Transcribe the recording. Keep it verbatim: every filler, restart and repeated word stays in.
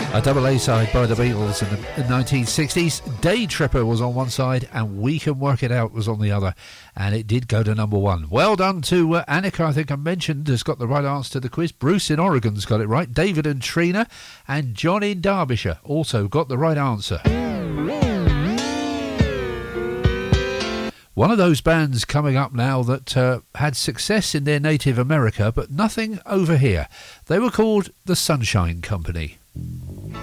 A double A-side by the Beatles in the nineteen sixties. Day Tripper was on one side and We Can Work It Out was on the other. And it did go to number one. Well done to uh, Annika, I think I mentioned, has got the right answer to the quiz. Bruce in Oregon's got it right. David and Trina. And John in Derbyshire also got the right answer. One of those bands coming up now that uh, had success in their native America, but nothing over here. They were called the Sunshine Company.